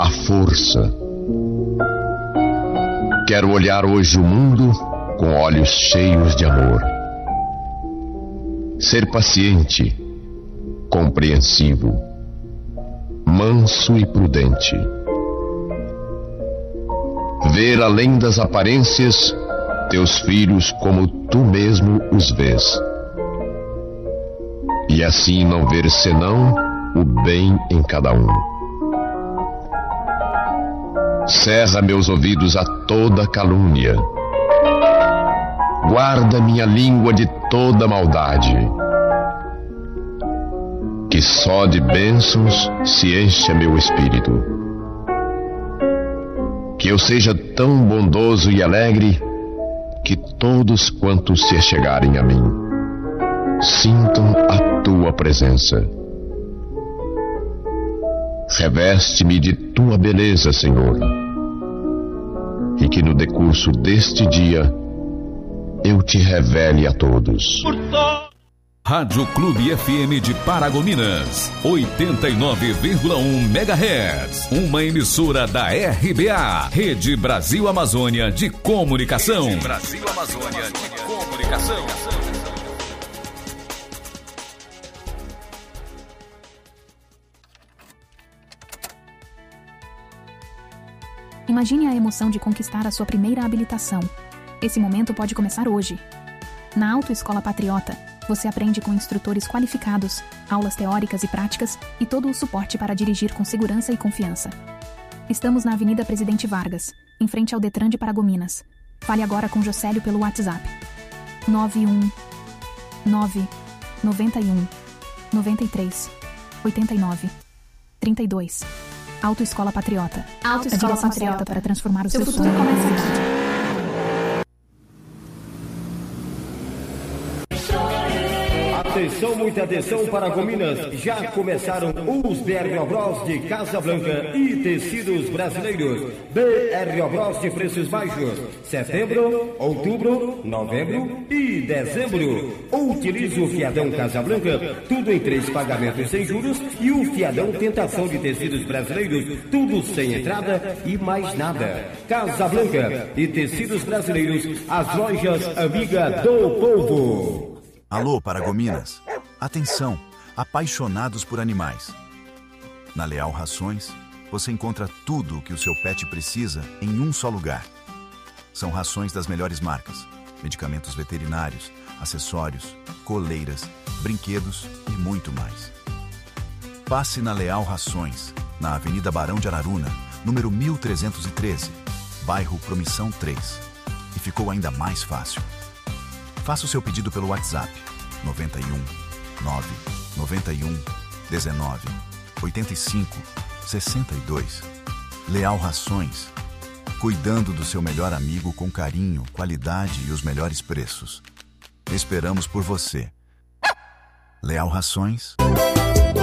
a força. Quero olhar hoje o mundo com olhos cheios de amor. Ser paciente, compreensivo, manso e prudente. Ver além das aparências teus filhos como tu mesmo os vês. E assim não ver senão o bem em cada um. Cerra meus ouvidos a toda calúnia. Guarda minha língua de toda maldade. Que só de bênçãos se encha meu espírito. Que eu seja tão bondoso e alegre que todos quantos se achegarem a mim sintam a tua presença. Reveste-me de tua beleza, Senhor, e que no decurso deste dia eu te revele a todos. Rádio Clube FM de Paragominas, 89,1 MHz. Uma emissora da RBA, Rede Brasil Amazônia de Comunicação. Rede Brasil Amazônia de Comunicação. Imagine a emoção de conquistar a sua primeira habilitação. Esse momento pode começar hoje. Na Autoescola Patriota, você aprende com instrutores qualificados, aulas teóricas e práticas e todo o suporte para dirigir com segurança e confiança. Estamos na Avenida Presidente Vargas, em frente ao Detran de Paragominas. Fale agora com Jocélio pelo WhatsApp. 919 91 93 89 32. Autoescola Patriota. Autoescola Patriota para transformar o seu futuro começa aqui. Atenção, muita atenção, Paragominas. Já começaram os BR Obros de Casablanca e tecidos brasileiros. BR Obros de preços baixos. Setembro, outubro, novembro e dezembro. Utilize o fiadão Casablanca, tudo em 3 pagamentos sem juros, e o fiadão Tentação de tecidos brasileiros, tudo sem entrada e mais nada. Casablanca e tecidos brasileiros, as lojas amiga do povo. Alô, Paragominas. Atenção, apaixonados por animais. Na Leal Rações, você encontra tudo o que o seu pet precisa em um só lugar. São rações das melhores marcas, medicamentos veterinários, acessórios, coleiras, brinquedos e muito mais. Passe na Leal Rações, na Avenida Barão de Araruna, número 1313, bairro Promissão 3. E ficou ainda mais fácil. Faça o seu pedido pelo WhatsApp 91 9 91 19 85 62. Leal Rações, cuidando do seu melhor amigo com carinho, qualidade e os melhores preços. Esperamos por você. Leal Rações.